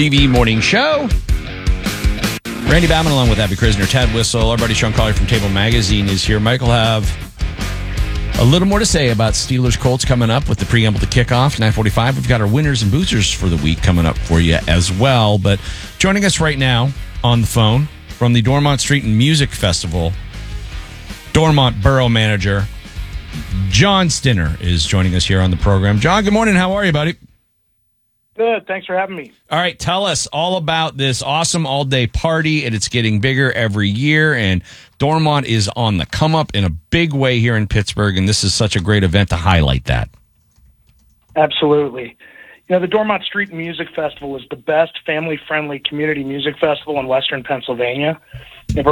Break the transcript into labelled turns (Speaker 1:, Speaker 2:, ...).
Speaker 1: DV Morning Show. Randy Bauman along with Abby Krisner, Ted Whistle, our buddy Sean Collier from Table Magazine is here. Mike will have a little more to say about Steelers Colts coming up with the preamble to kickoff. 9:45. We've got our winners and boosters for the week coming up for you as well. But joining us right now on the phone from the Dormont Street and Music Festival, Dormont Borough Manager John Stinner is joining us here on the program. John, good morning. How are you, buddy?
Speaker 2: Good. Thanks for having me.
Speaker 1: All right. Tell us all about this awesome all-day party, and it's getting bigger every year, and Dormont is on the come-up in a big way here in Pittsburgh, and this is such a great event to highlight that.
Speaker 2: Absolutely. You know, the Dormont Street and Music Festival is the best family-friendly community music festival in Western Pennsylvania.